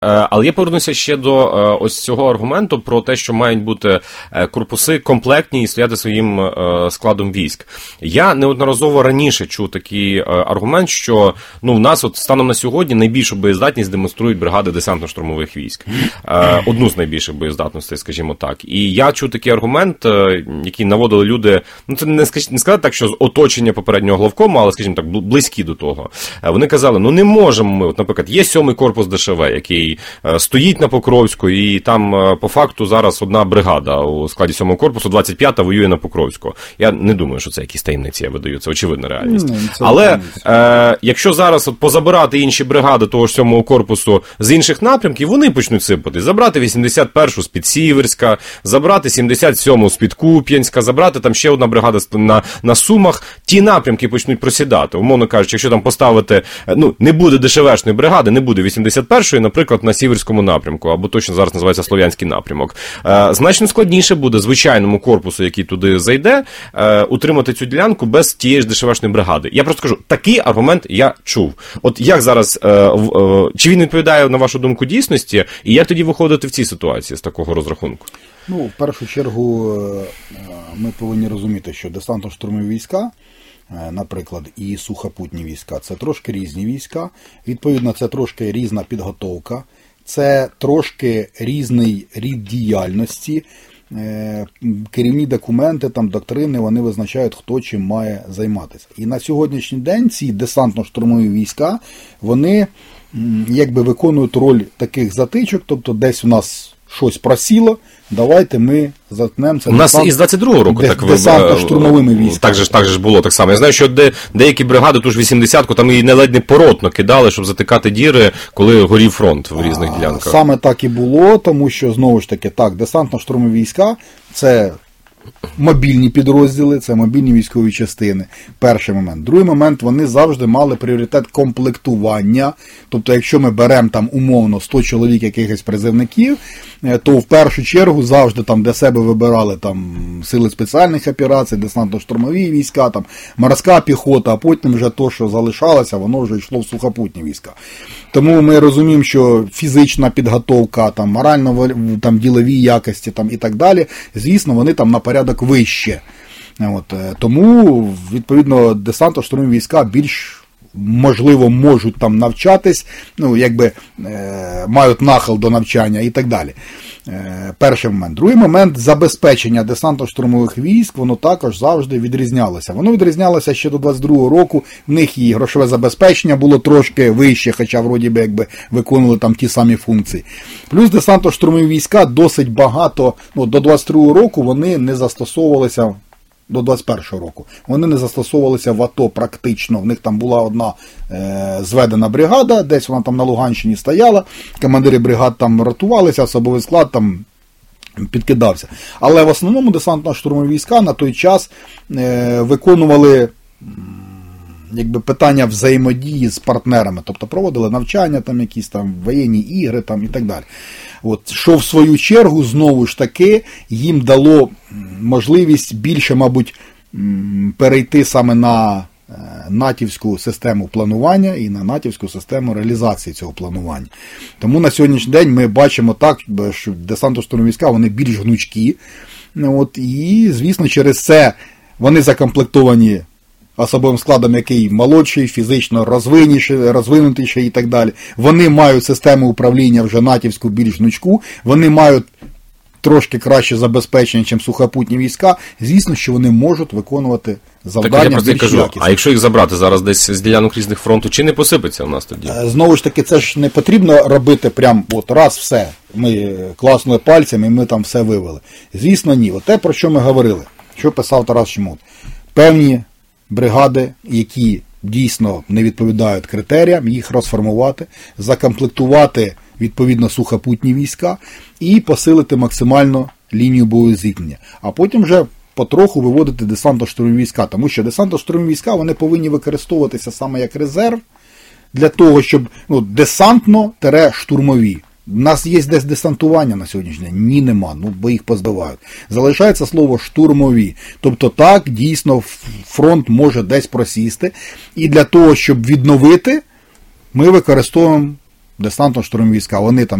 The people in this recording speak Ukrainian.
Але я повернуся ще до ось цього аргументу про те, що мають бути корпуси комплектні і стояти своїм складом військ. Я неодноразово раніше чув такий аргумент, що в нас от станом на сьогодні найбільшу боєздатність демонструють бригади десантно-штурмових військ. Одну з найбільших боєздатностей, скажімо так. І я чув такий аргумент, який наводили люди, це не сказати так, що з оточення попереднього главкому, але, скажімо так, близькі до того. Вони казали, не можемо ми, от, наприклад, є 7-й корпус ДШВ, який стоїть на Покровську, і там по факту зараз одна бригада у складі 7-го корпусу, 25-та воює на Покровську. Я не думаю, що це якісь таємниці я видаю, це очевидна реальність. Але якщо зараз от позабирати інші бригади того ж 7-го корпусу з інших напрямків, вони почнуть сипати. Забрати 81-шу з-під Сіверська, забрати 77-му з-під Куп'янська, забрати там ще одна бригада на Сумах, ті напрямки почнуть просідати. Умовно кажучи, якщо там поставити, не буде ДШВшної бригади, не буде 81-ї, наприклад, на Сіверському напрямку, або точно зараз називається Слов'янський напрямок. Значно складніше буде звичайному корпусу, який туди зайде, утримати цю ділянку без тієї ж ДШВшної бригади. Я просто кажу, такий аргумент я чув. От як зараз, чи він відповідає, на вашу думку, дійсності, і як тоді виходити в цій ситуації з такого розрахунку? В першу чергу, ми повинні розуміти, що десантно-штурмові війська, наприклад, і сухопутні війська, це трошки різні війська, відповідно, це трошки різна підготовка, це трошки різний рід діяльності, керівні документи, доктрини, вони визначають, хто чим має займатися. І на сьогоднішній день ці десантно-штурмові війська, вони виконують роль таких затичок, тобто десь у нас щось просіло, давайте ми заткнемо це. У нас із 22-го року десантно-штурмовими військами. Так же ж було так само. Я знаю, що деякі бригади, ту ж 80-ку, там і ледь не поротно кидали, щоб затикати діри, коли горів фронт в різних ділянках. Саме так і було, тому що, знову ж таки, десантно-штурмові війська – це мобільні підрозділи, це мобільні військові частини. Перший момент. Другий момент, вони завжди мали пріоритет комплектування. Тобто, якщо ми беремо умовно 100 чоловік якихось призивників, то в першу чергу завжди для себе вибирали сили спеціальних операцій, десантно-штурмові війська, морська піхота, а потім вже то, що залишалося, воно вже йшло в сухопутні війська. Тому ми розуміємо, що фізична підготовка, ділові якості і так далі, звісно, вони на порядок вище. Тому, відповідно, десантно-штурмові війська більш, можливо, можуть навчатись, мають нахил до навчання і так далі. Перший момент. Другий момент, забезпечення десантно-штурмових військ, воно також завжди відрізнялося. Воно відрізнялося ще до 22-го року, в них і грошове забезпечення було трошки вище, хоча вроді би виконували ті самі функції. Плюс десантно-штурмові війська досить багато, до 22-го року вони не застосовувалися, до 21-го року. Вони не застосовувалися в АТО практично. В них була одна зведена бригада, десь вона на Луганщині стояла, командири бригад ротувалися, особовий склад підкидався. Але в основному десантно-штурмові війська на той час виконували питання взаємодії з партнерами, тобто проводили навчання, якісь воєнні ігри і так далі. Що в свою чергу, знову ж таки, їм дало можливість більше, мабуть, перейти саме на натівську систему планування і на натівську систему реалізації цього планування. Тому на сьогоднішній день ми бачимо так, що десантно-штурмові війська, вони більш гнучкі, і, звісно, через це вони закомплектовані особовим складом, який молодший, фізично розвинутіший і так далі. Вони мають систему управління вже натівську більш гнучку, вони мають трошки краще забезпечення, ніж сухопутні війська. Звісно, що вони можуть виконувати завдання більш якісно. А якщо їх забрати зараз десь з ділянок різних фронту, чи не посипеться у нас тоді? Знову ж таки, це ж не потрібно робити прям раз все. Ми класнули пальцями і ми все вивели. Звісно, ні. Те, про що ми говорили, що писав Тарас Чмут. Певні бригади, які дійсно не відповідають критеріям, їх розформувати, закомплектувати відповідно сухопутні війська і посилити максимально лінію боєзіткнення. А потім вже потроху виводити десантно-штурмові війська, тому що десантно-штурмові війська, вони повинні використовуватися саме як резерв для того, щоб десантно-штурмові. У нас є десь десантування на сьогоднішній день? Ні, нема, бо їх позбивають. Залишається слово штурмові. Тобто так, дійсно, фронт може десь просісти. І для того, щоб відновити, ми використовуємо десантно-штурмові війська, вони там